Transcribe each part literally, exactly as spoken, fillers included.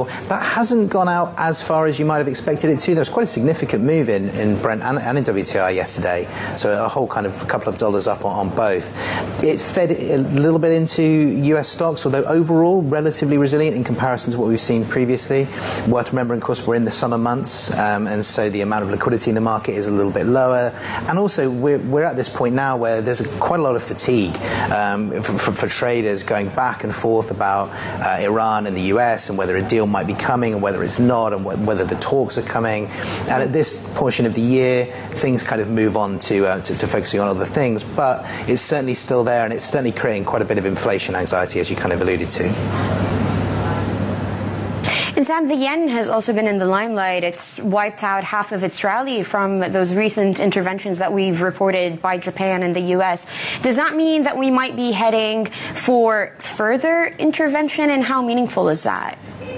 level. That hasn't gone out as far as you might have expected it to. There was quite a significant move in, in Brent and, and in W T I yesterday, so a whole kind of couple of dollars up on, on both. It fed a little bit into U S stocks, although overall relatively resilient in comparison to what we've seen previously. Worth remembering, of course, we're in the summer months, um, and so the amount of liquidity in the market is a little bit lower. And also, we're, we're at this point now where there's a, quite a lot of fatigue um, for, for, for traders going back and forth about uh, Iran and the U S and whether a deal might be coming and whether it's not, and wh- whether the talks are coming. And at this portion of the year, things kind of move on to, uh, to, to focusing on other things, but it's certainly still there, and it's certainly creating quite a bit of inflation anxiety, as you kind of alluded to. And Sam, the yen has also been in the limelight. It's wiped out half of its rally from those recent interventions that we've reported by Japan and the U S. Does that mean that we might be heading for further intervention, and how meaningful is that?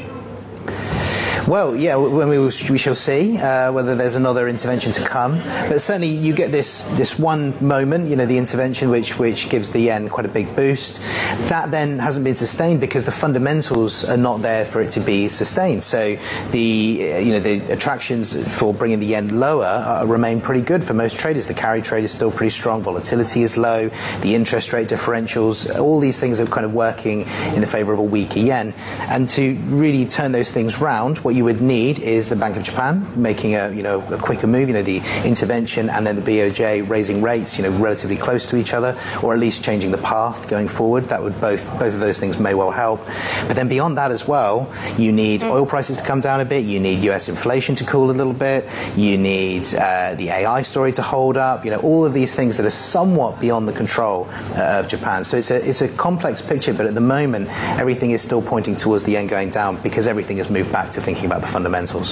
Well, yeah, when we, we shall see uh, whether there's another intervention to come. But certainly you get this this one moment, you know, the intervention which which gives the yen quite a big boost. That then hasn't been sustained because the fundamentals are not there for it to be sustained. So the uh, you know the attractions for bringing the yen lower uh, remain pretty good for most traders. The carry trade is still pretty strong. Volatility is low. The interest rate differentials, all these things are kind of working in the favour of a weaker yen. And to really turn those things round, what you would need is the Bank of Japan making a you know a quicker move, you know the intervention, and then the B O J raising rates, you know relatively close to each other, or at least changing the path going forward. That would both both of those things may well help. But then beyond that as well, you need oil prices to come down a bit. You need U S inflation to cool a little bit. You need uh, the A I story to hold up. You know all of these things that are somewhat beyond the control uh, of Japan. So it's a it's a complex picture. But at the moment, everything is still pointing towards the yen going down because everything has moved back to thinking about the fundamentals.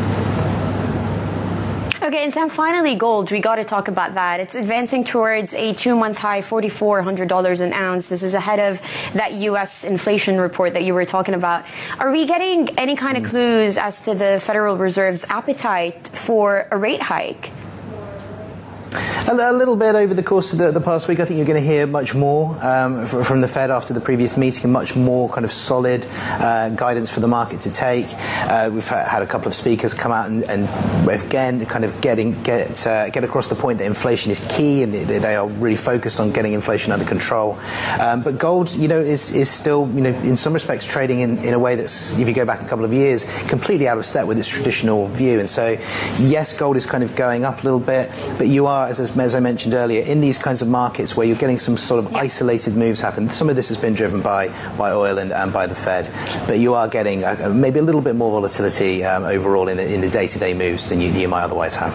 Okay, and Sam, finally, gold. We got to talk about that. It's advancing towards a two-month high, four thousand four hundred dollars an ounce. This is ahead of that U S inflation report that you were talking about. Are we getting any kind of clues as to the Federal Reserve's appetite for a rate hike? A, a little bit over the course of the, the past week. I think you're going to hear much more um, from the Fed after the previous meeting, and much more kind of solid uh, guidance for the market to take. Uh, we've had a couple of speakers come out and, and again, kind of getting get uh, get across the point that inflation is key, and they, they are really focused on getting inflation under control. Um, but gold, you know, is is still, you know, in some respects trading in, in a way that's, if you go back a couple of years, completely out of step with its traditional view. And so, yes, gold is kind of going up a little bit, but you are, as as I mentioned earlier, in these kinds of markets where you're getting some sort of yeah. isolated moves happen. Some of this has been driven by, by oil and, and by the Fed, but you are getting a, maybe a little bit more volatility um, overall in the, in the day-to-day moves than you, you might otherwise have.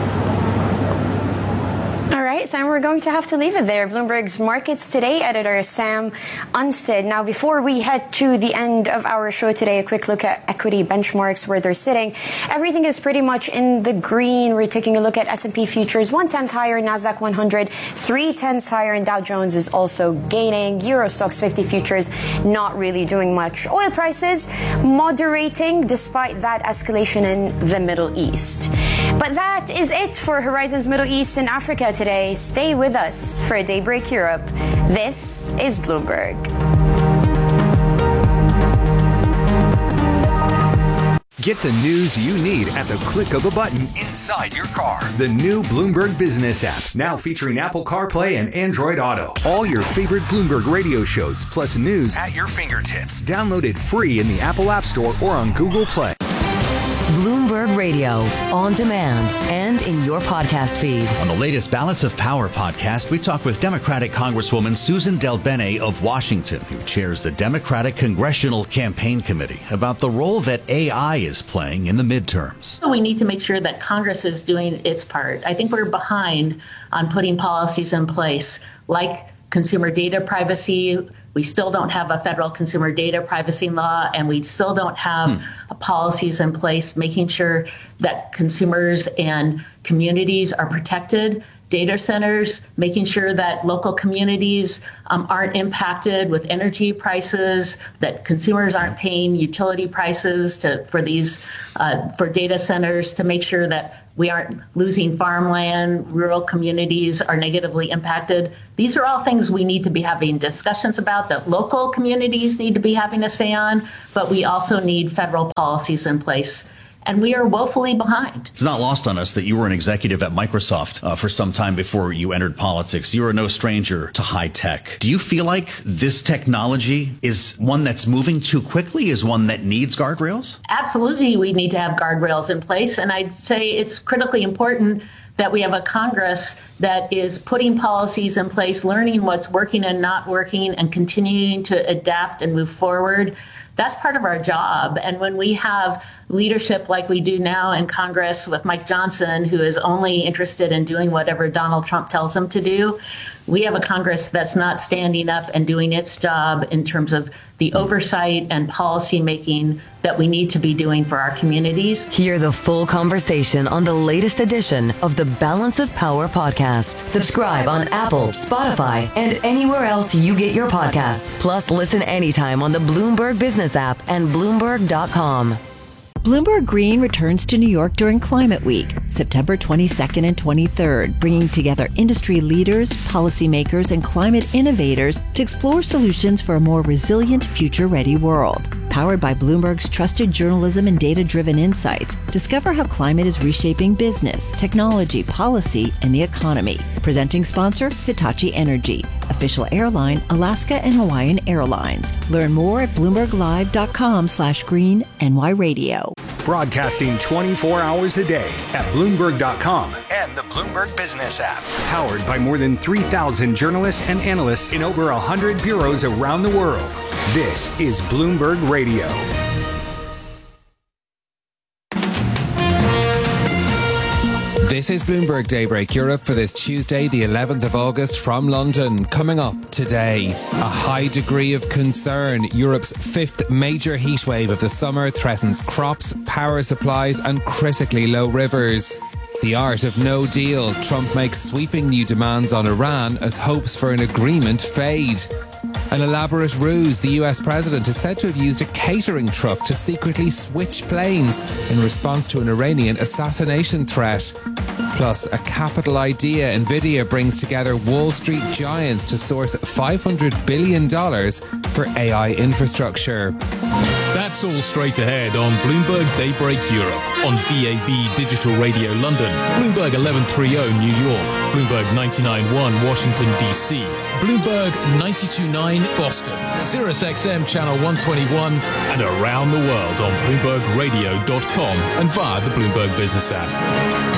All right, Sam, we're going to have to leave it there. Bloomberg's Markets Today editor, Sam Unstead. Now, before we head to the end of our show today, a quick look at equity benchmarks, where they're sitting. Everything is pretty much in the green. We're taking a look at S and P futures, one-tenth higher, NASDAQ one hundred, three-tenths higher, and Dow Jones is also gaining. Euro Stoxx fifty futures not really doing much. Oil prices moderating despite that escalation in the Middle East. But that is it for Horizons Middle East and Africa today. Stay with us for Daybreak Europe. This is Bloomberg. Get the news you need at the click of a button inside your car. The new Bloomberg Business app, now featuring Apple CarPlay and Android Auto. All your favorite Bloomberg radio shows, plus news at your fingertips. Download it free in the Apple App Store or on Google Play. Bloomberg Radio, on demand and in your podcast feed. On the latest Balance of Power podcast, we talk with Democratic Congresswoman Susan DelBene of Washington, who chairs the Democratic Congressional Campaign Committee, about the role that A I is playing in the midterms. We need to make sure that Congress is doing its part. I think we're behind on putting policies in place like consumer data privacy. We still don't have a federal consumer data privacy law, and we still don't have hmm. policies in place making sure that consumers and communities are protected. data centers, making sure that local communities um, aren't impacted with energy prices, that consumers aren't paying utility prices to for these uh, for data centers, to make sure that we aren't losing farmland, rural communities are negatively impacted. These are all things we need to be having discussions about, that local communities need to be having a say on, but we also need federal policies in place. And we are woefully behind. It's not lost on us that you were an executive at Microsoft uh, for some time before you entered politics. You are no stranger to high tech. Do you feel like this technology is one that's moving too quickly, is one that needs guardrails? Absolutely, we need to have guardrails in place. And I'd say it's critically important that we have a Congress that is putting policies in place, learning what's working and not working, and continuing to adapt and move forward. That's part of our job. And when we have leadership like we do now in Congress with Mike Johnson, who is only interested in doing whatever Donald Trump tells him to do, we have a Congress that's not standing up and doing its job in terms of the oversight and policy making that we need to be doing for our communities. Hear the full conversation on the latest edition of the Balance of Power podcast. Subscribe on Apple, Spotify, and anywhere else you get your podcasts. Plus, listen anytime on the Bloomberg Business app and Bloomberg dot com. Bloomberg Green returns to New York during Climate Week, September twenty-second and twenty-third, bringing together industry leaders, policymakers, and climate innovators to explore solutions for a more resilient, future-ready world. Powered by Bloomberg's trusted journalism and data-driven insights, discover how climate is reshaping business, technology, policy, and the economy. Presenting sponsor, Hitachi Energy. Official airline, Alaska and Hawaiian Airlines. Learn more at bloomberglive.com slash green NY radio. Broadcasting twenty-four hours a day at Bloomberg dot com and the Bloomberg Business app. Powered by more than three thousand journalists and analysts in over one hundred bureaus around the world. This is Bloomberg Radio. This is Bloomberg Daybreak Europe for this Tuesday, the eleventh of August from London. Coming up today, a high degree of concern. Europe's fifth major heatwave of the summer threatens crops, power supplies and critically low rivers. The art of no deal. Trump makes sweeping new demands on Iran as hopes for an agreement fade. An elaborate ruse. The U S president is said to have used a catering truck to secretly switch planes in response to an Iranian assassination threat. Plus, a capital idea. Nvidia brings together Wall Street giants to source five hundred billion dollars for A I infrastructure. That's all straight ahead on Bloomberg Daybreak Europe, on D A B Digital Radio London, Bloomberg eleven thirty New York, Bloomberg ninety-nine point one Washington, D C, Bloomberg ninety-two point nine Boston, Sirius X M Channel one twenty-one, and around the world on Bloomberg Radio dot com and via the Bloomberg Business app.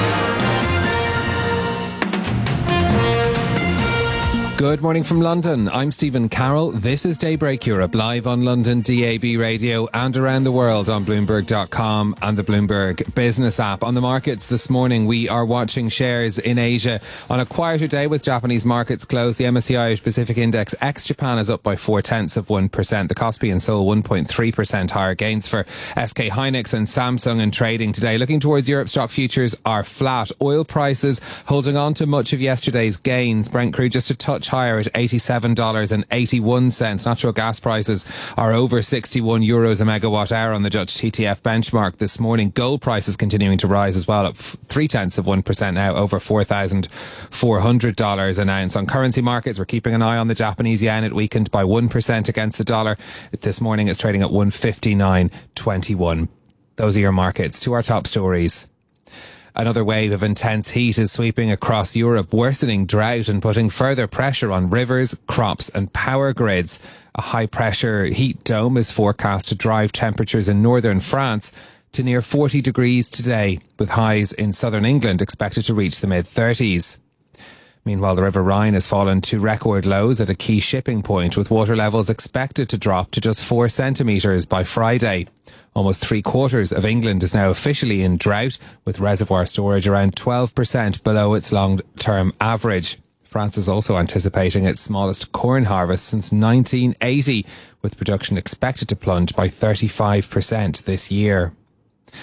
Good morning from London. I'm Stephen Carroll. This is Daybreak Europe, live on London D A B Radio and around the world on Bloomberg dot com and the Bloomberg Business app. On the markets this morning, we are watching shares in Asia on a quieter day with Japanese markets closed. The M S C I Irish Pacific Index ex-Japan is up by four tenths of one percent. The Kospi and Seoul one point three percent higher. Gains for S K Hynix and Samsung in trading today. Looking towards Europe, stock futures are flat. Oil prices holding on to much of yesterday's gains. Brent crude just a touch higher at eighty-seven dollars and eighty-one cents. Natural gas prices are over sixty-one euros a megawatt hour on the Dutch T T F benchmark this morning. Gold prices continuing to rise as well, up three tenths of one percent now, over four thousand four hundred dollars an ounce. On currency markets, we're keeping an eye on the Japanese yen. It weakened by one percent against the dollar. This morning it's trading at one fifty-nine twenty-one. Those are your markets. To our top stories. Another wave of intense heat is sweeping across Europe, worsening drought and putting further pressure on rivers, crops and power grids. A high-pressure heat dome is forecast to drive temperatures in northern France to near forty degrees today, with highs in southern England expected to reach the mid-thirties. Meanwhile, the River Rhine has fallen to record lows at a key shipping point, with water levels expected to drop to just four centimetres by Friday. Almost three quarters of England is now officially in drought, with reservoir storage around twelve percent below its long-term average. France is also anticipating its smallest corn harvest since nineteen eighty, with production expected to plunge by thirty-five percent this year.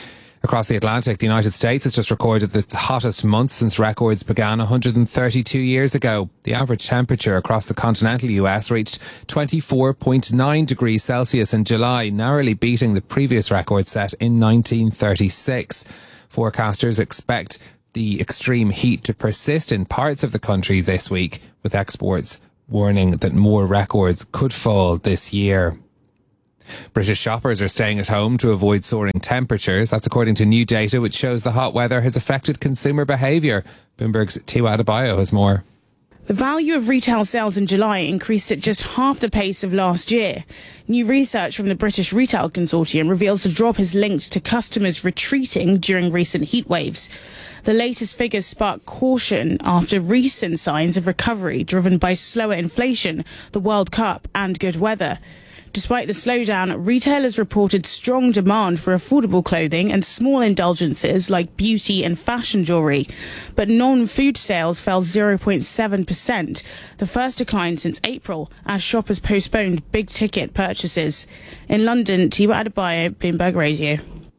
Across the Atlantic, the United States has just recorded its hottest month since records began one hundred thirty-two years ago. The average temperature across the continental U S reached twenty-four point nine degrees Celsius in July, narrowly beating the previous record set in nineteen thirty-six. Forecasters expect the extreme heat to persist in parts of the country this week, with experts warning that more records could fall this year. British shoppers are staying at home to avoid soaring temperatures. That's according to new data which shows the hot weather has affected consumer behaviour. Bloomberg's Tiwa Adebayo has more. The value of retail sales in July increased at just half the pace of last year. New research from the British Retail Consortium reveals the drop is linked to customers retreating during recent heat waves. The latest figures spark caution after recent signs of recovery driven by slower inflation, the World Cup and good weather. Despite the slowdown, retailers reported strong demand for affordable clothing and small indulgences like beauty and fashion jewellery. But non-food sales fell zero point seven percent, the first decline since April, as shoppers postponed big-ticket purchases. In London, Tiwa Adebayo, Bloomberg Radio.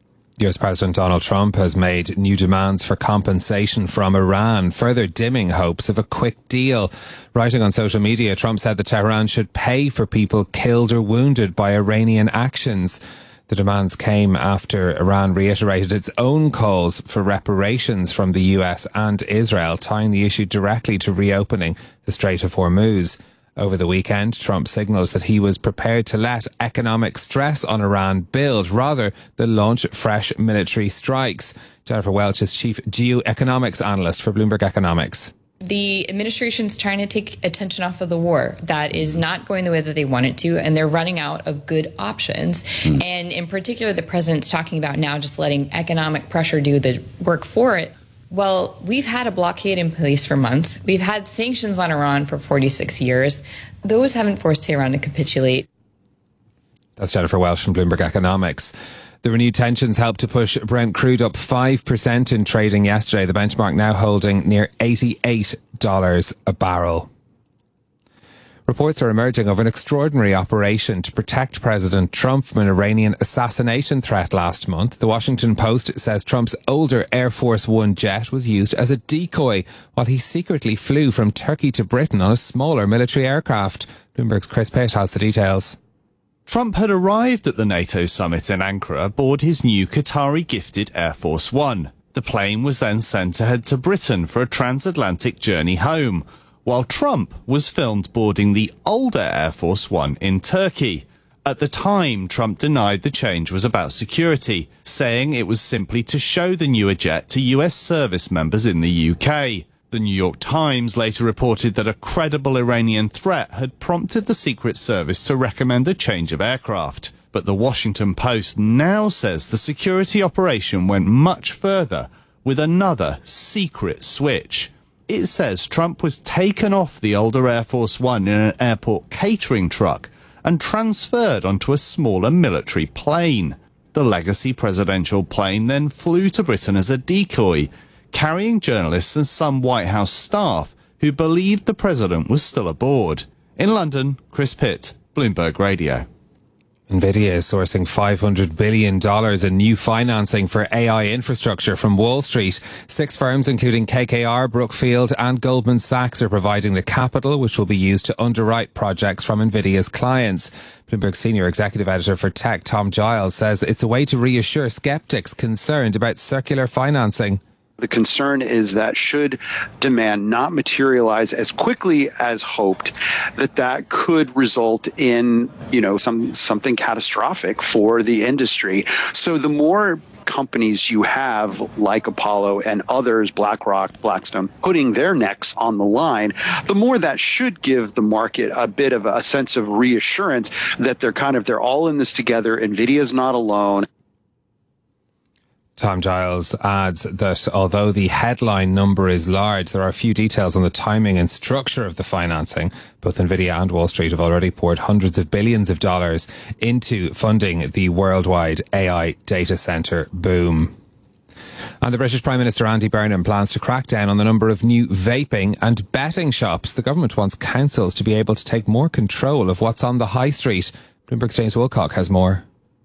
U S President Donald Trump has made new demands for compensation from Iran, further dimming hopes of a quick deal. Writing on social media, Trump said that Tehran should pay for people killed or wounded by Iranian actions. The demands came after Iran reiterated its own calls for reparations from the U S and Israel, tying the issue directly to reopening the Strait of Hormuz. Over the weekend, Trump signals that he was prepared to let economic stress on Iran build rather than launch fresh military strikes. Jennifer Welch is chief geoeconomics analyst for Bloomberg Economics. The administration's trying to take attention off of the war. That is not going the way that they want it to, and they're running out of good options. Mm. And in particular, the president's talking about now just letting economic pressure do the work for it. Well, we've had a blockade in place for months. We've had sanctions on Iran for forty-six years. Those haven't forced Tehran to capitulate. That's Jennifer Welch from Bloomberg Economics. The renewed tensions helped to push Brent crude up five percent in trading yesterday. The benchmark now holding near eighty-eight dollars a barrel. Reports are emerging of an extraordinary operation to protect President Trump from an Iranian assassination threat last month. The Washington Post says Trump's older Air Force One jet was used as a decoy while he secretly flew from Turkey to Britain on a smaller military aircraft. Bloomberg's Chris Pitt has the details. Trump had arrived at the NATO summit in Ankara aboard his new Qatari-gifted Air Force One. The plane was then sent to head to Britain for a transatlantic journey home, while Trump was filmed boarding the older Air Force One in Turkey. At the time, Trump denied the change was about security, saying it was simply to show the newer jet to U S service members in the U K. The New York Times later reported that a credible Iranian threat had prompted the Secret Service to recommend a change of aircraft. But the Washington Post now says the security operation went much further with another secret switch. It says Trump was taken off the older Air Force One in an airport catering truck and transferred onto a smaller military plane. The legacy presidential plane then flew to Britain as a decoy, carrying journalists and some White House staff who believed the president was still aboard. In London, Chris Pitt, Bloomberg Radio. Nvidia is sourcing five hundred billion dollars in new financing for A I infrastructure from Wall Street. Six firms, including K K R, Brookfield and Goldman Sachs, are providing the capital which will be used to underwrite projects from Nvidia's clients. Bloomberg senior executive editor for tech, Tom Giles, says it's a way to reassure skeptics concerned about circular financing. The concern is that should demand not materialize as quickly as hoped, that that could result in, you know, some something catastrophic for the industry. So the more companies you have like Apollo and others, BlackRock, Blackstone, putting their necks on the line, the more that should give the market a bit of a sense of reassurance that they're kind of, they're all in this together. NVIDIA's not alone. Tom Giles adds that although the headline number is large, there are a few details on the timing and structure of the financing. Both Nvidia and Wall Street have already poured hundreds of billions of dollars into funding the worldwide A I data centre boom. And the British Prime Minister Andy Burnham plans to crack down on the number of new vaping and betting shops. The government wants councils to be able to take more control of what's on the high street. Bloomberg's James Wilcock has more.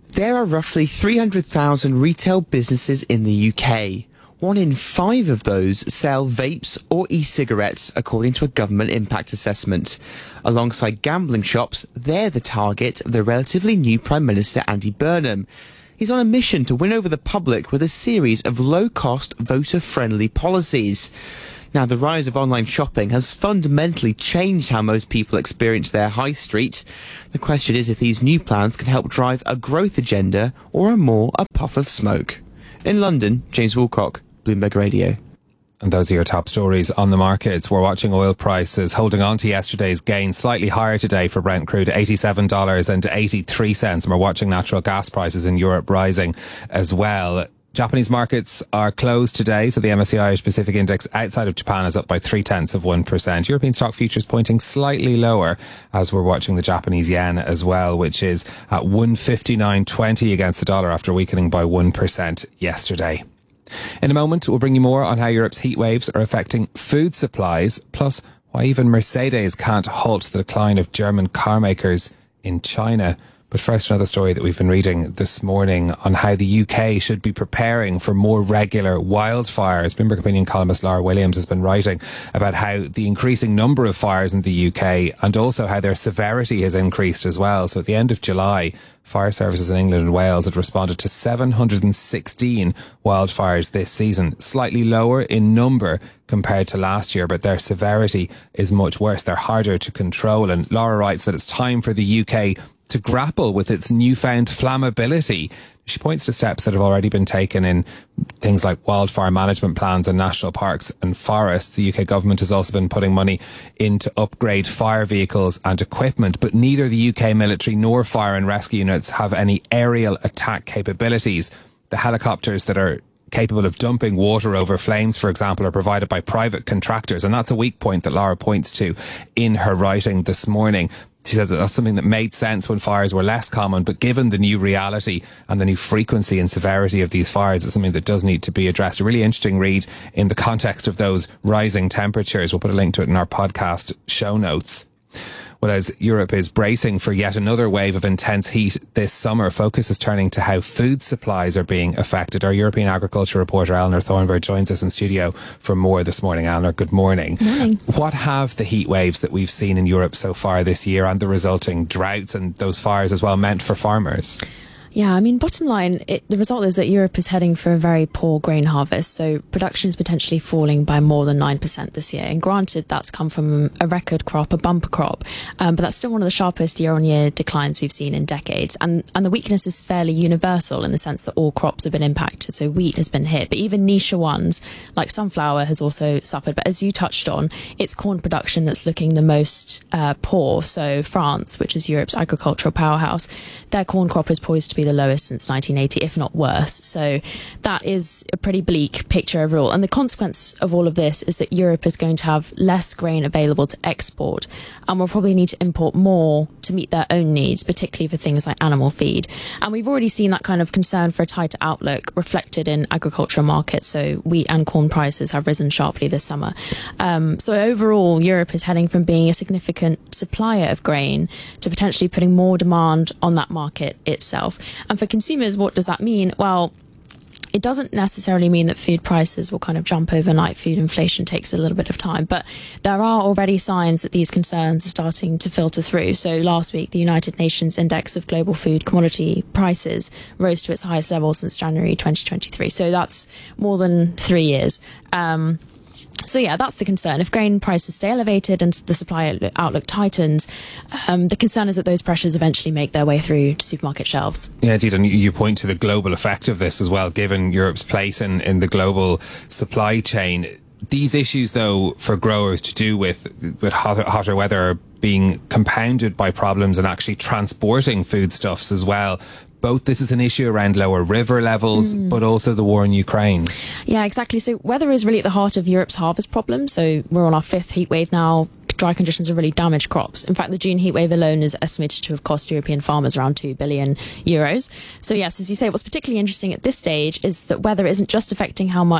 There are roughly three hundred thousand retail businesses in the U K. One in five of those sell vapes or e-cigarettes, according to a government impact assessment. Alongside gambling shops, they're the target of the relatively new Prime Minister Andy Burnham. He's on a mission to win over the public with a series of low-cost, voter-friendly policies. Now, the rise of online shopping has fundamentally changed how most people experience their high street. The question is if these new plans can help drive a growth agenda or a more a puff of smoke. In London, James Woolcock, Bloomberg Radio. And those are your top stories on the markets. We're watching oil prices holding on to yesterday's gain, slightly higher today for Brent crude, eighty-seven dollars and eighty-three cents. And we're watching natural gas prices in Europe rising as well. Japanese markets are closed today, so the M S C I Irish Pacific Index outside of Japan is up by three tenths of one percent. European stock futures pointing slightly lower as we're watching the Japanese yen as well, which is at one fifty-nine twenty against the dollar after weakening by one percent yesterday. In a moment, we'll bring you more on how Europe's heat waves are affecting food supplies, plus why even Mercedes can't halt the decline of German car makers in China. But first, another story that we've been reading this morning on how the U K should be preparing for more regular wildfires. Bloomberg Opinion columnist Laura Williams has been writing about how the increasing number of fires in the U K and also how their severity has increased as well. So at the end of July, fire services in England and Wales had responded to seven hundred sixteen wildfires this season, slightly lower in number compared to last year, but their severity is much worse. They're harder to control. And Laura writes that it's time for the U K to grapple with its newfound flammability. She points to steps that have already been taken in things like wildfire management plans and national parks and forests. The U K government has also been putting money in to upgrade fire vehicles and equipment, but neither the U K military nor fire and rescue units have any aerial attack capabilities. The helicopters that are capable of dumping water over flames, for example, are provided by private contractors, and that's a weak point that Laura points to in her writing this morning. She says that that's something that made sense when fires were less common, but given the new reality and the new frequency and severity of these fires, it's something that does need to be addressed. A really interesting read in the context of those rising temperatures. We'll put a link to it in our podcast show notes. Well, as Europe is bracing for yet another wave of intense heat this summer, focus is turning to how food supplies are being affected. Our European agriculture reporter, Eleanor Thornberg, joins us in studio for more this morning. Eleanor, good morning. Morning. What have the heat waves that we've seen in Europe so far this year and the resulting droughts and those fires as well meant for farmers? Yeah, I mean, bottom line, it, the result is that Europe is heading for a very poor grain harvest. So production is potentially falling by more than nine percent this year. And granted, that's come from a record crop, a bumper crop. Um, but that's still one of the sharpest year-on-year declines we've seen in decades. And, and the weakness is fairly universal in the sense that all crops have been impacted. So wheat has been hit. But even niche ones like sunflower has also suffered. But as you touched on, it's corn production that's looking the most uh, poor. So France, which is Europe's agricultural powerhouse, their corn crop is poised to be the lowest since nineteen eighty, if not worse. So that is a pretty bleak picture overall. And the consequence of all of this is that Europe is going to have less grain available to export, and we'll probably need to import more to meet their own needs, particularly for things like animal feed. And we've already seen that kind of concern for a tighter outlook reflected in agricultural markets. So wheat and corn prices have risen sharply this summer. Um, so overall, Europe is heading from being a significant supplier of grain to potentially putting more demand on that market itself. And for consumers, what does that mean? Well, it doesn't necessarily mean that food prices will kind of jump overnight. Food inflation takes a little bit of time, but there are already signs that these concerns are starting to filter through. So last week, the United Nations Index of Global Food Commodity Prices rose to its highest level since January twenty twenty-three. So that's more than three years. Um, So yeah, that's the concern. If grain prices stay elevated and the supply outlook tightens, um, the concern is that those pressures eventually make their way through to supermarket shelves. Yeah, indeed. And you point to the global effect of this as well, given Europe's place in, in the global supply chain. These issues, though, for growers to do with, with hotter, hotter weather are being compounded by problems in actually transporting foodstuffs as well. Both this is an issue around lower river levels, mm. but also the war in Ukraine. Yeah, exactly. So weather is really at the heart of Europe's harvest problem. So we're on our fifth heat wave now. Dry conditions have really damaged crops. In fact, the June heatwave alone is estimated to have cost European farmers around two billion euros. So yes, as you say, what's particularly interesting at this stage is that weather isn't just affecting how much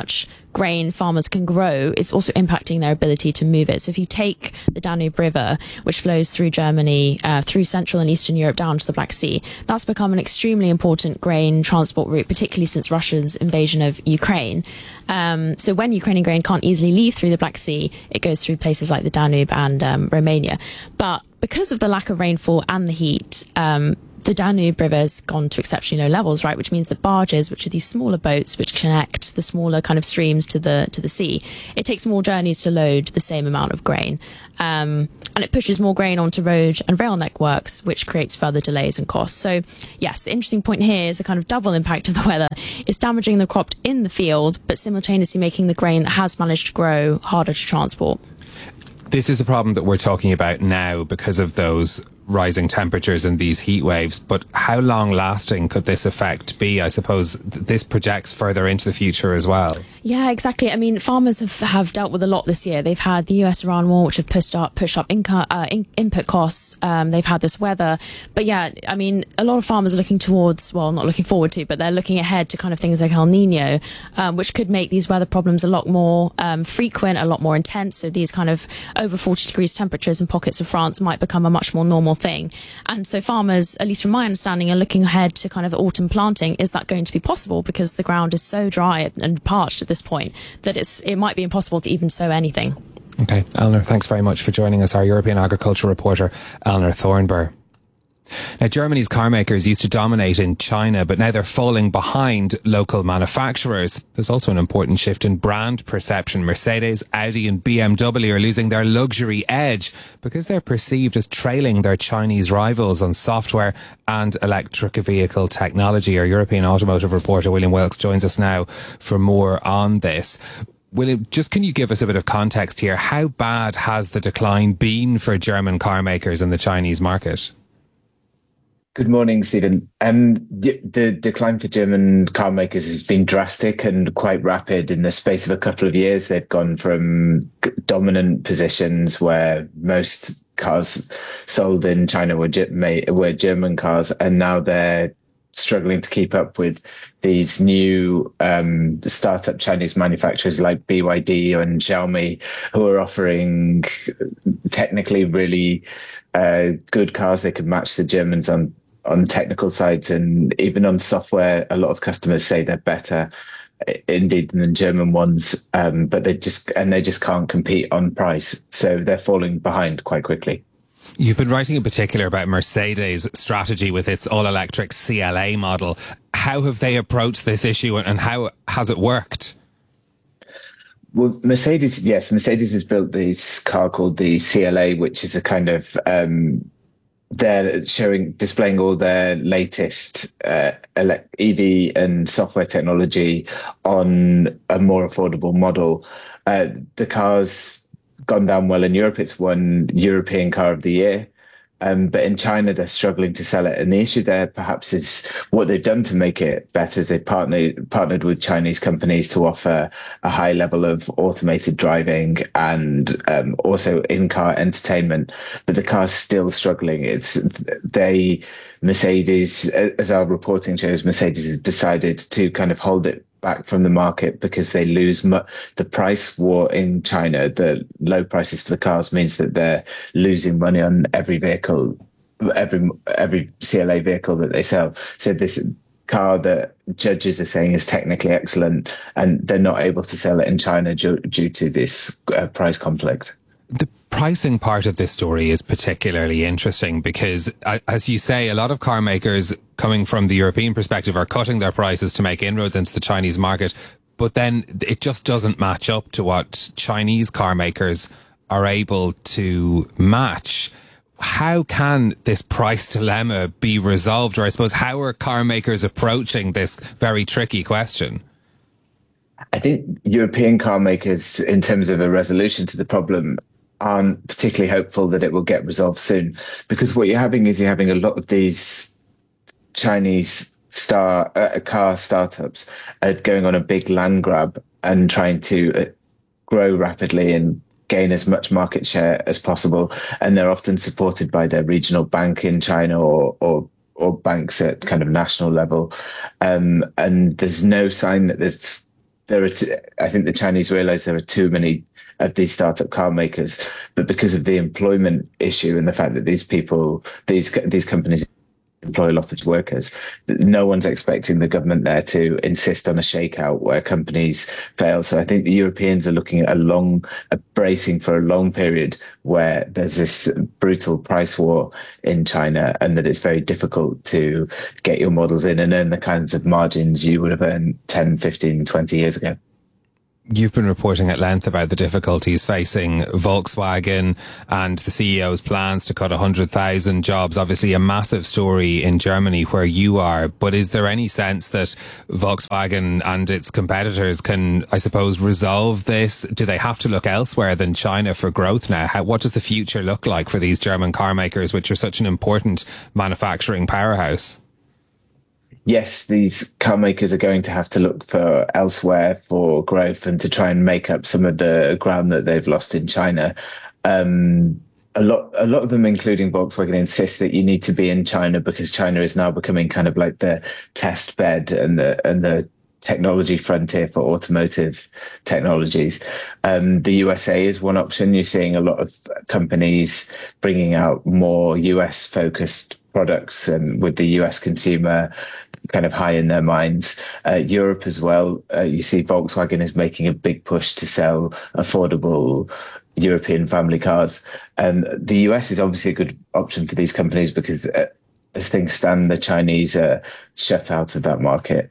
grain farmers can grow, it's also impacting their ability to move it. So if you take the Danube River, which flows through Germany, uh, through Central and Eastern Europe down to the Black Sea, that's become an extremely important grain transport route, particularly since Russia's invasion of Ukraine. Um, so when Ukrainian grain can't easily leave through the Black Sea, it goes through places like the Danube and um, Romania. But because of the lack of rainfall and the heat, um, the Danube River has gone to exceptionally low levels, right? Which means that barges, which are these smaller boats which connect the smaller kind of streams to the to the sea, it takes more journeys to load the same amount of grain, um, and it pushes more grain onto road and rail networks, which creates further delays and costs. So, yes, the interesting point here is the kind of double impact of the weather. It's damaging the crop in the field, but simultaneously making the grain that has managed to grow harder to transport. This is a problem that we're talking about now because of those rising temperatures and these heat waves, but how long lasting could this effect be? I suppose th- this projects further into the future as well. Yeah, exactly. I mean, farmers have, have dealt with a lot this year. They've had the U S Iran war, which have pushed up pushed up income, uh, in, input costs. Um, they've had this weather. But yeah, I mean, a lot of farmers are looking towards, well, not looking forward to, but they're looking ahead to kind of things like El Nino, um, which could make these weather problems a lot more um, frequent, a lot more intense. So these kind of over forty degrees temperatures in pockets of France might become a much more normal thing. And so farmers, at least from my understanding, are looking ahead to kind of autumn planting. Is that going to be possible? Because the ground is so dry and parched at this point that it's it might be impossible to even sow anything. Okay, Eleanor, thanks very much for joining us, our European agriculture reporter, Eleanor Thornburg. Now, Germany's car makers used to dominate in China, but now they're falling behind local manufacturers. There's also an important shift in brand perception. Mercedes, Audi and B M W are losing their luxury edge because they're perceived as trailing their Chinese rivals on software and electric vehicle technology. Our European automotive reporter, William Wilkes, joins us now for more on this. William, just can you give us a bit of context here? How bad has the decline been for German car makers in the Chinese market? Good morning, Stephen. Um, the, the decline for German car makers has been drastic and quite rapid. In the space of a couple of years, they've gone from dominant positions where most cars sold in China were, were German cars, and now they're struggling to keep up with these new um, startup Chinese manufacturers like B Y D and Xiaomi, who are offering technically really uh, good cars. They could match the Germans on on technical sides, and even on software. A lot of customers say they're better indeed than the German ones, um, but they just and they just can't compete on price, so they're falling behind quite quickly. You've been writing in particular about Mercedes' strategy with its all-electric C L A model. How have they approached this issue, and how has it worked? Well, Mercedes, yes, Mercedes has built this car called the C L A, which is a kind of um, they're showing, displaying all their latest uh, E V and software technology on a more affordable model. Uh, the car's gone down well in Europe. It's won European Car of the Year. Um, but in China, they're struggling to sell it. And the issue there perhaps is what they've done to make it better is they've partnered, partnered with Chinese companies to offer a high level of automated driving and um, also in-car entertainment. But the car's still struggling. It's they, Mercedes, as our reporting shows, Mercedes has decided to kind of hold it back from the market because they lose mu- the price war in China. The low prices for the cars means that they're losing money on every vehicle, every every C L A vehicle that they sell. So this car that judges are saying is technically excellent, and they're not able to sell it in China due, due to this uh, price conflict. The pricing part of this story is particularly interesting because, as you say, a lot of car makers coming from the European perspective are cutting their prices to make inroads into the Chinese market, but then it just doesn't match up to what Chinese car makers are able to match. How can this price dilemma be resolved? Or I suppose, how are car makers approaching this very tricky question? I think European car makers, in terms of a resolution to the problem, aren't particularly hopeful that it will get resolved soon, because what you're having is you're having a lot of these Chinese star uh, car startups uh, going on a big land grab and trying to uh, grow rapidly and gain as much market share as possible. And they're often supported by their regional bank in China or, or or banks at kind of national level. Um, and there's no sign that there's there are, t- I think the Chinese realize there are too many of these startup car makers, but because of the employment issue and the fact that these people, these these companies employ a lot of workers, no one's expecting the government there to insist on a shakeout where companies fail. So I think the Europeans are looking at a long, a bracing for a long period where there's this brutal price war in China, and that it's very difficult to get your models in and earn the kinds of margins you would have earned ten, fifteen, twenty years ago. You've been reporting at length about the difficulties facing Volkswagen and the C E O's plans to cut one hundred thousand jobs. Obviously a massive story in Germany where you are, but is there any sense that Volkswagen and its competitors can, I suppose, resolve this? Do they have to look elsewhere than China for growth now? How, what does the future look like for these German car makers, which are such an important manufacturing powerhouse? Yes, these car makers are going to have to look for elsewhere for growth and to try and make up some of the ground that they've lost in China. Um, a lot, a lot of them, including Volkswagen, insist that you need to be in China because China is now becoming kind of like the test bed and the and the technology frontier for automotive technologies. Um, the U S A is one option. You're seeing a lot of companies bringing out more U S focused products and with the U S consumer kind of high in their minds. Uh, Europe as well. Uh, you see Volkswagen is making a big push to sell affordable European family cars. And the U S is obviously a good option for these companies because uh, as things stand, the Chinese are shut out of that market.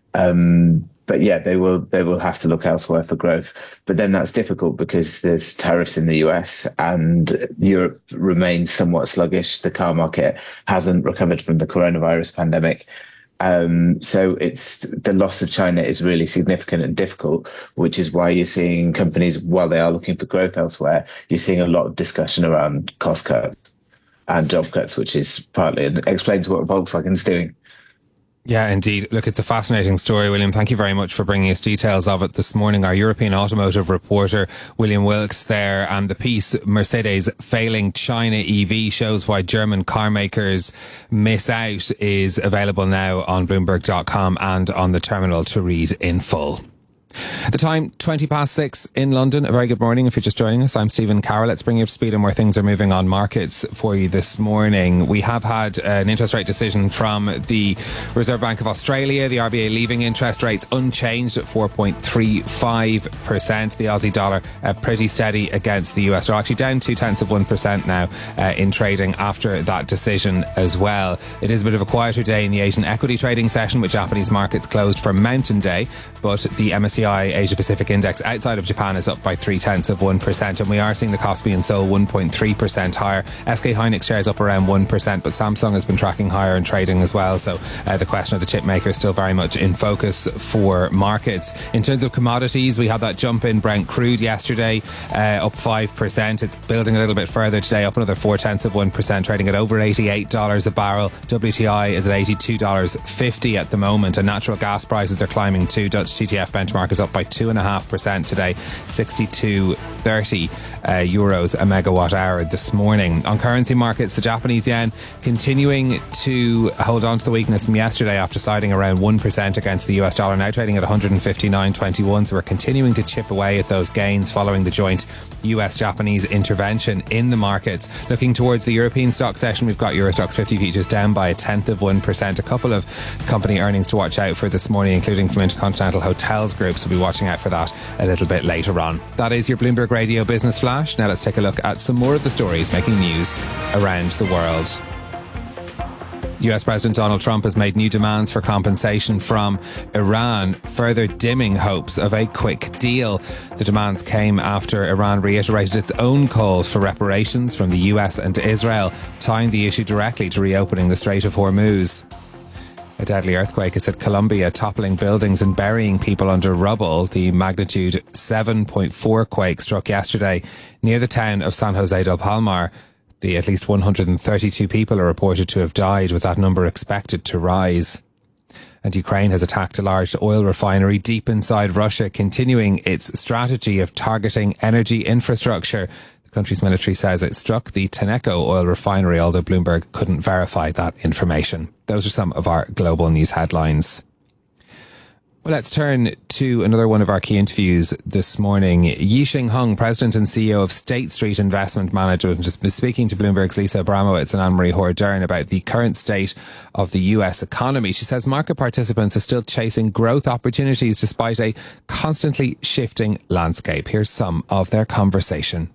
Um, but yeah, they will they will have to look elsewhere for growth. But then that's difficult because there's tariffs in the U S and Europe remains somewhat sluggish. The car market hasn't recovered from the coronavirus pandemic. Um, so it's the loss of China is really significant and difficult, which is why you're seeing companies, while they are looking for growth elsewhere, you're seeing a lot of discussion around cost cuts and job cuts, which is partly explains what Volkswagen's doing. Yeah, indeed. Look, it's a fascinating story, William. Thank you very much for bringing us details of it this morning. Our European automotive reporter, William Wilkes there, and the piece, Mercedes failing China E V shows why German car makers miss out, is available now on Bloomberg dot com and on the terminal to read in full. The time, twenty past six in London. A very good morning if you're just joining us. I'm Stephen Carroll. Let's bring you up to speed on where things are moving on markets for you this morning. We have had an interest rate decision from the Reserve Bank of Australia. The R B A leaving interest rates unchanged at four point three five percent. The Aussie dollar uh, pretty steady against the U S dollar. Actually down two tenths of one percent now uh, in trading after that decision as well. It is a bit of a quieter day in the Asian equity trading session with Japanese markets closed for Mountain Day, but the M S C I Asia Pacific Index outside of Japan is up by three tenths of one percent, and we are seeing the Kospi in Seoul one point three percent higher. S K Hynix shares up around one percent, but Samsung has been tracking higher in trading as well. So uh, the question of the chip maker is still very much in focus for markets. In terms of commodities, we had that jump in Brent crude yesterday, uh, up five percent. It's building a little bit further today, up another four tenths of one percent, trading at over eighty-eight dollars a barrel. W T I is at eighty-two dollars fifty at the moment, and natural gas prices are climbing too. Dutch T T F benchmark is up by two and a half percent today, sixty-two thirty uh, euros a megawatt hour this morning. On currency markets, the Japanese yen continuing to hold on to the weakness from yesterday after sliding around one percent against the U S dollar, now trading at one fifty-nine twenty-one. So we're continuing to chip away at those gains following the joint U S-Japanese intervention in the markets. Looking towards the European stock session, we've got Euro Stoxx fifty futures down by a tenth of one percent. A couple of company earnings to watch out for this morning, including from Intercontinental Hotels Group, so we'll be watching out for that a little bit later on. That is your Bloomberg Radio Business Flash. Now let's take a look at some more of the stories making news around the world. U S President Donald Trump has made new demands for compensation from Iran, further dimming hopes of a quick deal. The demands came after Iran reiterated its own calls for reparations from the U S and Israel, tying the issue directly to reopening the Strait of Hormuz. A deadly earthquake has hit Colombia, toppling buildings and burying people under rubble. The magnitude seven point four quake struck yesterday near the town of San Jose del Palmar. The at least one hundred thirty-two people are reported to have died, with that number expected to rise. And Ukraine has attacked a large oil refinery deep inside Russia, continuing its strategy of targeting energy infrastructure. The country's military says it struck the Tenneco oil refinery, although Bloomberg couldn't verify that information. Those are some of our global news headlines. Well, let's turn to another one of our key interviews this morning. Yixing Hung, President and C E O of State Street Investment Management, just been speaking to Bloomberg's Lisa Abramowitz and Anne-Marie Hordern about the current state of the U S economy. She says market participants are still chasing growth opportunities despite a constantly shifting landscape. Here's some of their conversation.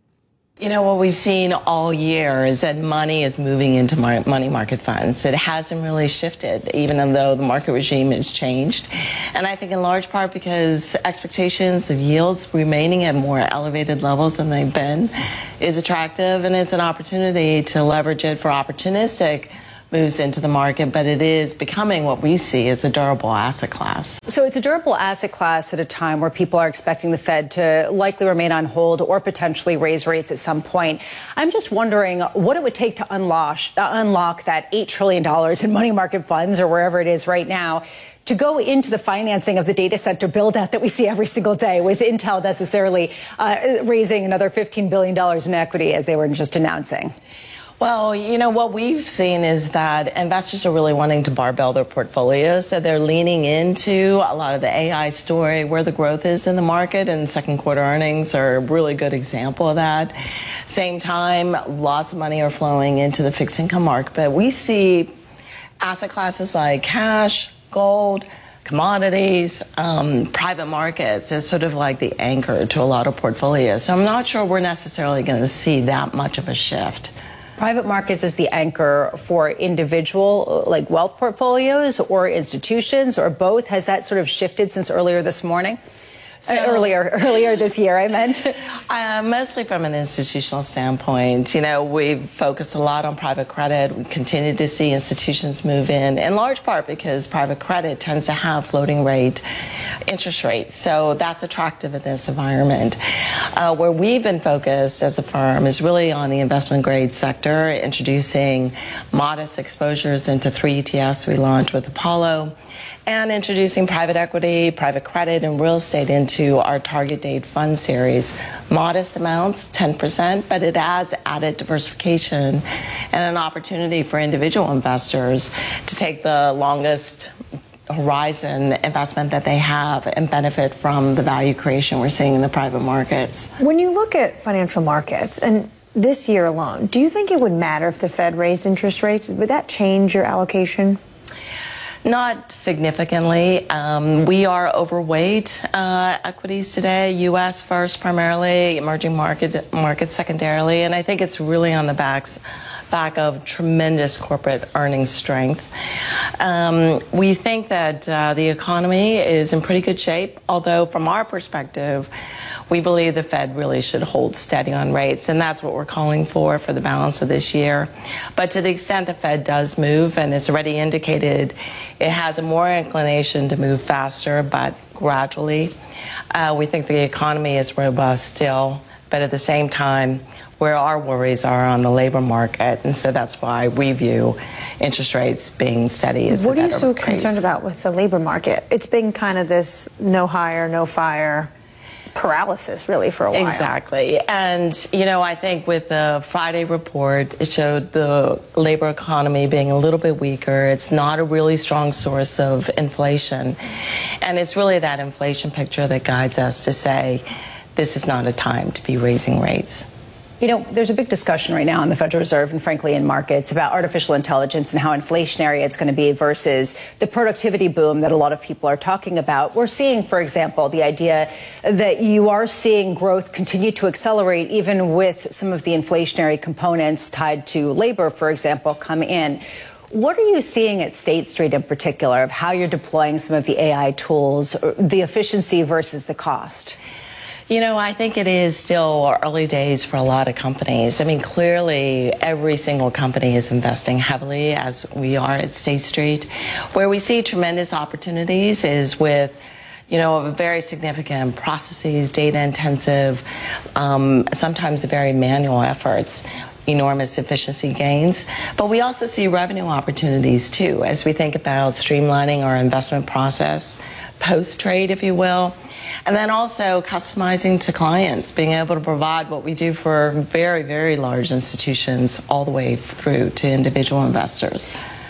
You know, what we've seen all year is that money is moving into money market funds. It hasn't really shifted, even though the market regime has changed. And I think in large part because expectations of yields remaining at more elevated levels than they've been is attractive, and it's an opportunity to leverage it for opportunistic moves into the market, but it is becoming what we see as a durable asset class. So it's a durable asset class at a time where people are expecting the Fed to likely remain on hold or potentially raise rates at some point. I'm just wondering what it would take to unlock, uh, unlock that eight trillion dollars in money market funds or wherever it is right now to go into the financing of the data center build out that we see every single day, with Intel necessarily uh, raising another fifteen billion dollars in equity as they were just announcing. Well, you know, what we've seen is that investors are really wanting to barbell their portfolios. So they're leaning into a lot of the A I story, where the growth is in the market, and second quarter earnings are a really good example of that. Same time, lots of money are flowing into the fixed income market. But we see asset classes like cash, gold, commodities, um, private markets as sort of like the anchor to a lot of portfolios. So I'm not sure we're necessarily going to see that much of a shift. Private markets is the anchor for individual, like wealth portfolios, or institutions, or both? Has that sort of shifted since earlier this morning? So, uh, earlier, earlier this year, I meant. Uh, mostly from an institutional standpoint. You know, we've focused a lot on private credit. We continue to see institutions move in, in large part because private credit tends to have floating rate interest rates. So that's attractive in this environment. Uh, where we've been focused as a firm is really on the investment grade sector, introducing modest exposures into three E T Fs we launched with Apollo, and introducing private equity, private credit, and real estate into our target date fund series. Modest amounts, ten percent, but it adds added diversification and an opportunity for individual investors to take the longest horizon investment that they have and benefit from the value creation we're seeing in the private markets. When you look at financial markets, and this year alone, do you think it would matter if the Fed raised interest rates? Would that change your allocation? Not significantly. Um, we are overweight uh, equities today, U S first primarily, emerging market markets secondarily, and I think it's really on the backs back of tremendous corporate earnings strength. Um, we think that uh, the economy is in pretty good shape, although from our perspective, we believe the Fed really should hold steady on rates, and that's what we're calling for for the balance of this year. But to the extent the Fed does move, and it's already indicated it has a more inclination to move faster, but gradually, uh, we think the economy is robust still, but at the same time, where our worries are on the labor market, and so that's why we view interest rates being steady as the better What are you so case. concerned about with the labor market? It's been kind of this no hire, no fire paralysis, really, for a while. Exactly. And, you know, I think with the Friday report, it showed the labor economy being a little bit weaker. It's not a really strong source of inflation. And it's really that inflation picture that guides us to say this is not a time to be raising rates. You know, there's a big discussion right now in the Federal Reserve and frankly in markets about artificial intelligence and how inflationary it's going to be versus the productivity boom that a lot of people are talking about. We're seeing, for example, the idea that you are seeing growth continue to accelerate even with some of the inflationary components tied to labor, for example, come in. What are you seeing at State Street in particular of how you're deploying some of the A I tools, the efficiency versus the cost? You know, I think it is still early days for a lot of companies. I mean, clearly, every single company is investing heavily, as we are at State Street. Where we see tremendous opportunities is with, you know, very significant processes, data-intensive, um, sometimes very manual efforts, enormous efficiency gains. But we also see revenue opportunities, too, as we think about streamlining our investment process, post-trade, if you will. And then also customizing to clients, being able to provide what we do for very, very large institutions all the way through to individual investors.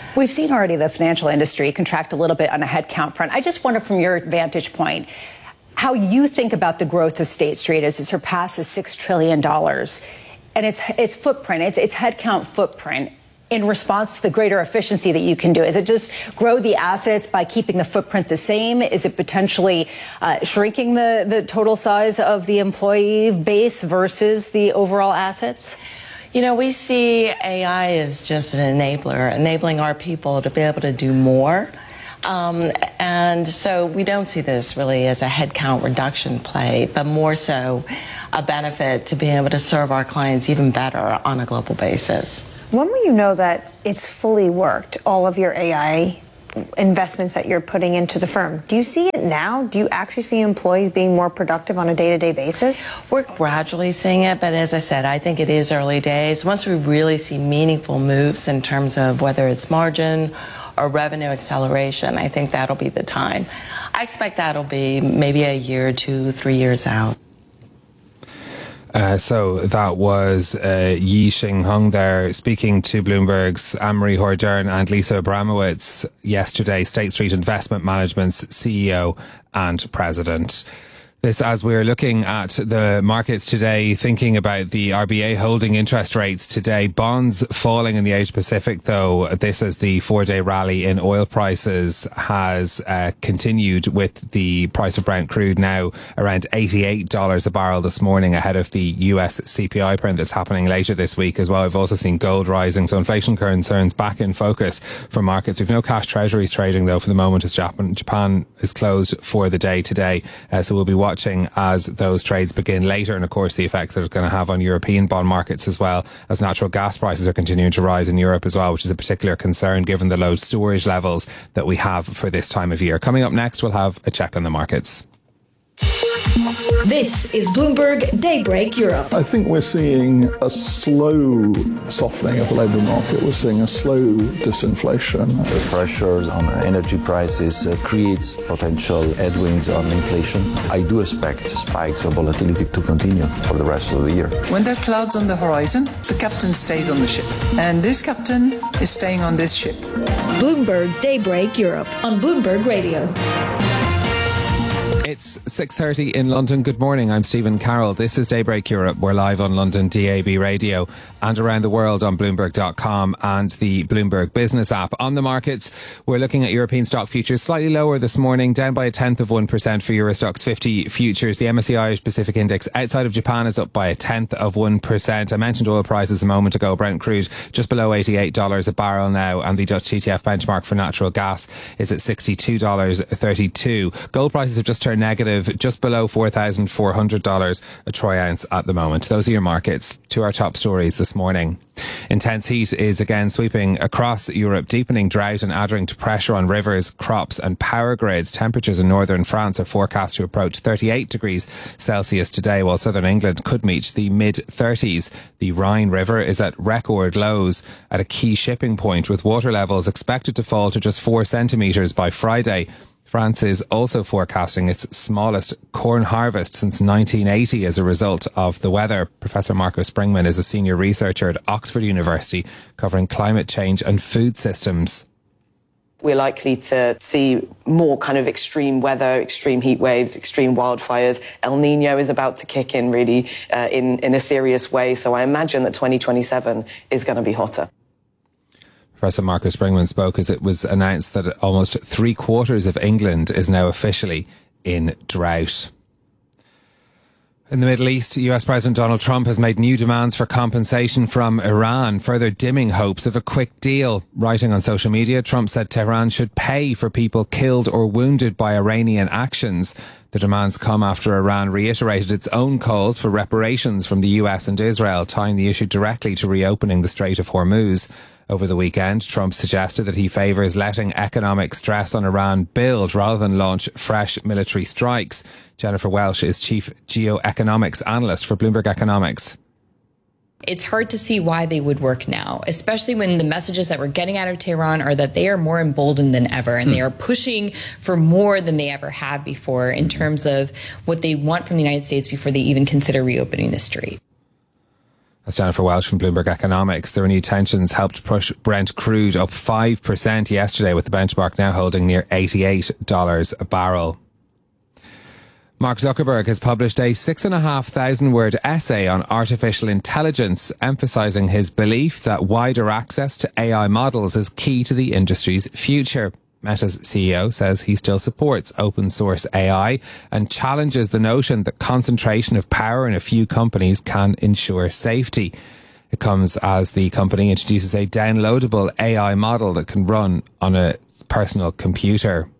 We've seen already the financial industry contract a little bit on a headcount front. I just wonder, from your vantage point, how you think about the growth of State Street as it surpasses six trillion dollars and its its footprint, its its headcount footprint, in response to the greater efficiency that you can do? Is it just grow the assets by keeping the footprint the same? Is it potentially uh, shrinking the, the total size of the employee base versus the overall assets? You know, we see A I as just an enabler, enabling our people to be able to do more. Um, and so we don't see this really as a headcount reduction play, but more so a benefit to being able to serve our clients even better on a global basis. When will you know that it's fully worked, all of your A I investments that you're putting into the firm? Do you see it now? Do you actually see employees being more productive on a day-to-day basis? We're gradually seeing it, but as I said, I think it is early days. Once we really see meaningful moves in terms of whether it's margin or revenue acceleration, I think that'll be the time. I expect that'll be maybe a year, two, three years out. Uh, so that was uh, Yixing Hung there speaking to Bloomberg's Anne-Marie Hordern and Lisa Abramowitz yesterday, State Street Investment Management's C E O and president. This as we're looking at the markets today, thinking about the R B A holding interest rates today. Bonds falling in the Asia Pacific, though. This as the four-day rally in oil prices has uh, continued, with the price of Brent crude now around eighty-eight dollars a barrel this morning, ahead of the U S C P I print that's happening later this week as well. We've also seen gold rising, so inflation concerns back in focus for markets. We've no cash treasuries trading, though, for the moment, as Japan, Japan is closed for the day today. Uh, so we'll be watching watching as those trades begin later, and of course the effects that it's going to have on European bond markets, as well as natural gas prices are continuing to rise in Europe as well, which is a particular concern given the low storage levels that we have for this time of year. Coming up next, we'll have a check on the markets. This is Bloomberg Daybreak Europe. I think we're seeing a slow softening of the labour market. We're seeing a slow disinflation. The pressures on energy prices uh, creates potential headwinds on inflation. I do expect spikes of volatility to continue for the rest of the year. When there are clouds on the horizon, the captain stays on the ship. And this captain is staying on this ship. Bloomberg Daybreak Europe on Bloomberg Radio. It's six thirty in London. Good morning, I'm Stephen Carroll. This is Daybreak Europe. We're live on London D A B radio and around the world on Bloomberg dot com and the Bloomberg Business app. On the markets, we're looking at European stock futures slightly lower this morning, down by a tenth of one percent for Euro Stoxx fifty futures. The M S C I Irish Pacific Index outside of Japan is up by a tenth of one percent. I mentioned oil prices a moment ago. Brent crude just below eighty-eight dollars a barrel now, and the Dutch T T F benchmark for natural gas is at sixty-two dollars thirty-two. Gold prices have just turned negative, just below four thousand four hundred dollars a troy ounce at the moment. Those are your markets. To our top stories this morning. Intense heat is again sweeping across Europe, deepening drought and adding to pressure on rivers, crops and power grids. Temperatures in northern France are forecast to approach thirty-eight degrees Celsius today, while southern England could meet the mid thirties. The Rhine River is at record lows at a key shipping point, with water levels expected to fall to just four centimetres by Friday. France is also forecasting its smallest corn harvest since nineteen eighty as a result of the weather. Professor Marco Springman is a senior researcher at Oxford University covering climate change and food systems. We're likely to see more kind of extreme weather, extreme heat waves, extreme wildfires. El Nino is about to kick in really uh, in, in a serious way. So I imagine that twenty twenty-seven is going to be hotter. Professor Marco Springman spoke as it was announced that almost three quarters of England is now officially in drought. In the Middle East, U S President Donald Trump has made new demands for compensation from Iran, further dimming hopes of a quick deal. Writing on social media, Trump said Tehran should pay for people killed or wounded by Iranian actions. The demands come after Iran reiterated its own calls for reparations from the U S and Israel, tying the issue directly to reopening the Strait of Hormuz. Over the weekend, Trump suggested that he favours letting economic stress on Iran build rather than launch fresh military strikes. Jennifer Welsh is Chief Geoeconomics Analyst for Bloomberg Economics. It's hard to see why they would work now, especially when the messages that we're getting out of Tehran are that they are more emboldened than ever, and mm. they are pushing for more than they ever have before in terms of what they want from the United States before they even consider reopening the strait. That's Jennifer Welsh from Bloomberg Economics. The renewed tensions helped push Brent crude up five percent yesterday, with the benchmark now holding near eighty-eight dollars a barrel. Mark Zuckerberg has published a six and a half thousand word essay on artificial intelligence, emphasising his belief that wider access to A I models is key to the industry's future. Meta's C E O says he still supports open source A I and challenges the notion that concentration of power in a few companies can ensure safety. It comes as the company introduces a downloadable A I model that can run on a personal computer.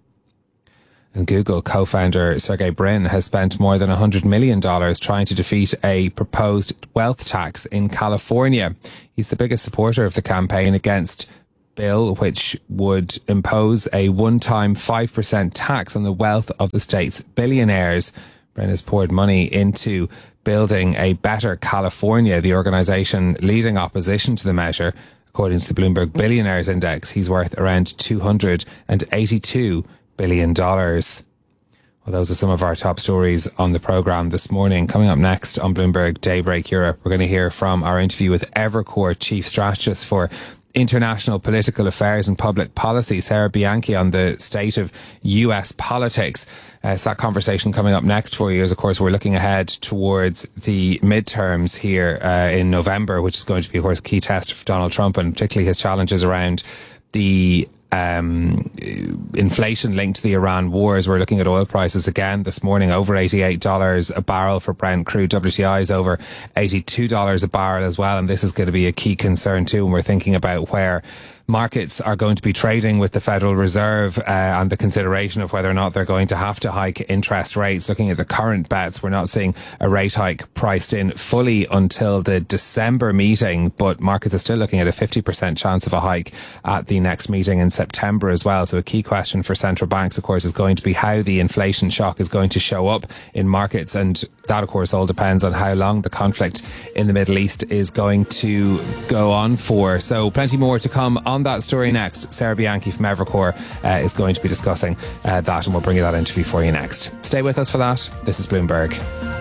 And Google co-founder Sergey Brin has spent more than one hundred million dollars trying to defeat a proposed wealth tax in California. He's the biggest supporter of the campaign against bill which would impose a one-time five percent tax on the wealth of the state's billionaires. Brin has poured money into building a better California, the organisation leading opposition to the measure. According to the Bloomberg Billionaires Index, he's worth around two hundred eighty-two billion dollars. Well, those are some of our top stories on the programme this morning. Coming up next on Bloomberg Daybreak Europe, we're going to hear from our interview with Evercore Chief Strategist for International Political Affairs and Public Policy, Sarah Bianchi, on the state of U S politics. Uh, it's that conversation coming up next for you, as of course we're looking ahead towards the midterms here uh, in November, which is going to be, of course, a key test for Donald Trump, and particularly his challenges around the Um, inflation linked to the Iran wars. We're looking at oil prices again this morning, over eighty-eight dollars a barrel for Brent crude. W T I is over eighty-two dollars a barrel as well, and this is going to be a key concern too when we're thinking about where markets are going to be trading with the Federal Reserve uh, and the consideration of whether or not they're going to have to hike interest rates. Looking at the current bets, we're not seeing a rate hike priced in fully until the December meeting, but markets are still looking at a fifty percent chance of a hike at the next meeting in September as well. So a key question for central banks, of course, is going to be how the inflation shock is going to show up in markets, and that, of course, all depends on how long the conflict in the Middle East is going to go on for. So plenty more to come on that story next. Sarah Bianchi from Evercore uh, is going to be discussing uh, that, and we'll bring you that interview for you next. Stay with us for that. This is Bloomberg.